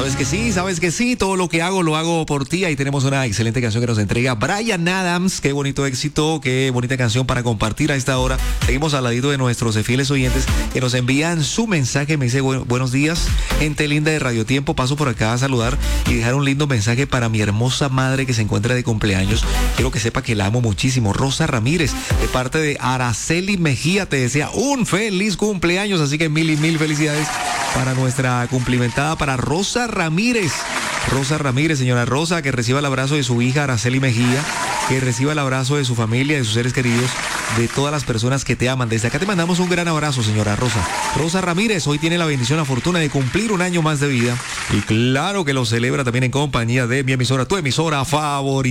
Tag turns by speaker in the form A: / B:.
A: sabes que sí, todo lo que hago lo hago por ti. Ahí tenemos una excelente canción que nos entrega Bryan Adams. Qué bonito éxito, qué bonita canción para compartir a esta hora. Seguimos al ladito de nuestros fieles oyentes que nos envían su mensaje. Me dice buenos días, gente linda de Radio Tiempo. Paso por acá a saludar y dejar un lindo mensaje para mi hermosa madre que se encuentra de cumpleaños. Quiero que sepa que la amo muchísimo. Rosa Ramírez, de parte de Araceli Mejía, te desea un feliz cumpleaños. Así que mil felicidades para nuestra cumplimentada, para Rosa Ramírez. Rosa Ramírez, señora Rosa, que reciba el abrazo de su hija Araceli Mejía, que reciba el abrazo de su familia, de sus seres queridos, de todas las personas que te aman. Desde acá te mandamos un gran abrazo, señora Rosa. Rosa Ramírez hoy tiene la bendición, la fortuna de cumplir un año más de vida y claro que lo celebra también en compañía de mi emisora, tu emisora favorita.